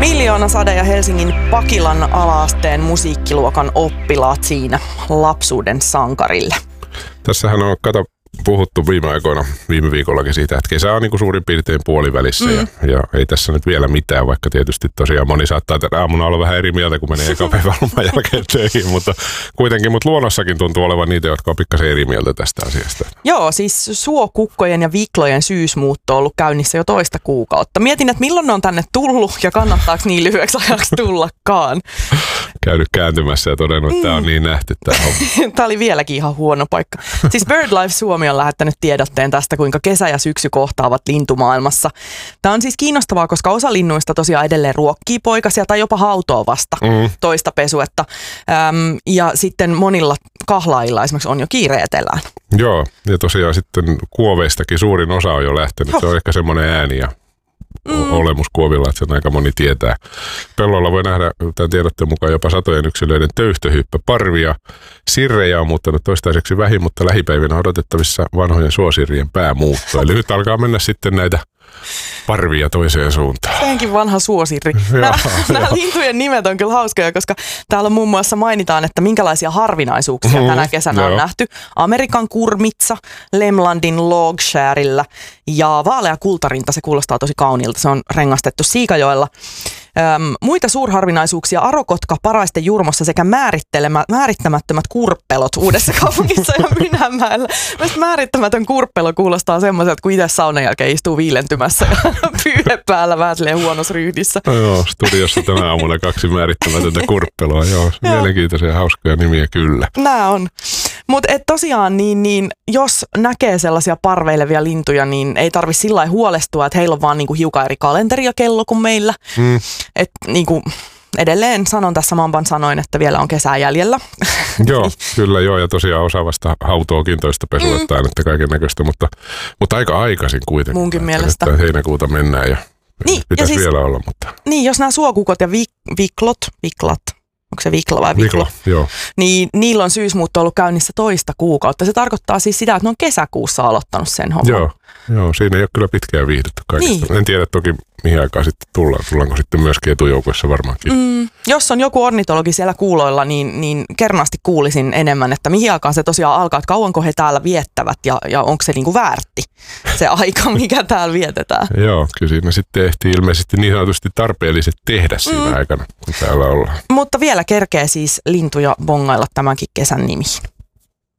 Miljoonasade ja Helsingin Pakilan ala-asteen musiikkiluokan oppilaat siinä lapsuuden sankarille. Tässähän on puhuttu viime aikoina, viime viikollakin siitä, että kesä on niin kuin suurin piirtein puolivälissä ja ei tässä nyt vielä mitään, vaikka tietysti tosiaan moni saattaa tänä aamuna olla vähän eri mieltä, kun menee eka päivän loman jälkeen töihin, mutta kuitenkin, luonnossakin tuntuu olevan niitä, jotka on pikkasen eri mieltä tästä asiasta. Joo, siis suokukkojen ja viklojen syysmuutto on ollut käynnissä jo toista kuukautta. Mietin, että milloin ne on tänne tullut ja kannattaako niin lyhyeksi ajaksi tullakaan. Käynyt kääntymässä ja todennut, että tämä on niin nähty tämä homma. Tämä oli vieläkin ihan huono paikka. Siis BirdLife Suomi on lähettänyt tiedotteen tästä, kuinka kesä ja syksy kohtaavat lintumaailmassa. Tämä on siis kiinnostavaa, koska osa linnuista tosiaan edelleen ruokkii poikasia tai jopa hautoo vasta toista pesuetta. Ja sitten monilla kahlaajilla esimerkiksi on jo kiire etelään. Joo, ja tosiaan sitten kuoveistakin suurin osa on jo lähtenyt. Se on ehkä semmoinen ääni ja olemus kuovilla, että sen aika moni tietää. Pellolla voi nähdä tämän tiedotteen mukaan jopa satojen yksilöiden töyhtöhyppyparvia. Sirrejä on muuttanut toistaiseksi vähin, mutta lähipäivinä odotettavissa vanhojen suosirien päämuutto. Eli nyt alkaa mennä sitten näitä parvia toiseen suuntaan. Senkin vanha suosirri. Nämä lintujen nimet on kyllä hauskoja, koska täällä muun muassa mainitaan, että minkälaisia harvinaisuuksia tänä kesänä on nähty. Amerikan kurmitsa, Lemlandin logsharella ja vaalea kultarinta, se kuulostaa tosi kauniilta. Se on rengastettu Siikajoella. Muita suurharvinaisuuksia arokotka paraisten jurmossa sekä määrittämättömät kurppelot Uudessa Kaupungissa ja Mynämäellä. Mielestäni määrittämätön kurppelo kuulostaa semmoiselta, kun itse saunan jälkeen istuu viilentymässä ja pyyhe päällä vähän silleen huonossa ryhdissä. No joo, studiossa tänä aamuna 2 määrittämätöntä kurppeloa. Joo, mielenkiintoisia ja hauskoja nimiä kyllä. Nää on. Mutta tosiaan, niin jos näkee sellaisia parveilevia lintuja, niin ei tarvitse sillä lailla huolestua, että heillä on vaan niinku hiukan eri kalenteri ja kello kuin meillä. Että niinku, edelleen sanon tässä Mamban sanoin, että vielä on kesää jäljellä. Joo, kyllä joo, ja tosiaan osaavasta hautookin toista pesuetta että kaiken näköistä, mutta aika aikaisin kuitenkin. Munkin mielestä. Että heinäkuuta mennään ja pitäisi vielä olla. Mutta. Niin, jos nämä suokukot ja viklat, onko se vikla vai vikla? Joo. Niin niillä on syysmuutto ollut käynnissä toista kuukautta. Se tarkoittaa siis sitä, että ne on kesäkuussa aloittanut sen homman. Joo, siinä ei ole kyllä pitkään viihdytty kaikista. Niin. En tiedä toki mihin aikaan sitten tullaan. Tullaanko sitten myöskin etujoukoissa varmaankin. Jos on joku ornitologi siellä kuuloilla, niin kernaasti kuulisin enemmän, että mihin aikaan se tosiaan alkaa, että kauanko he täällä viettävät ja onko se niinku väärti se aika, mikä täällä vietetään. Joo, kyllä siinä sitten ehtii ilmeisesti niin sanotusti tarpeelliset tehdä siinä aikana, kun täällä ollaan. Mutta vielä kerkee siis lintuja bongailla tämänkin kesän nimiin.